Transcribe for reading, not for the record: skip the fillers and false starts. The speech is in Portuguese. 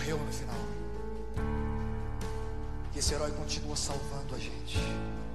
morreu no final. E esse herói continua salvando a gente.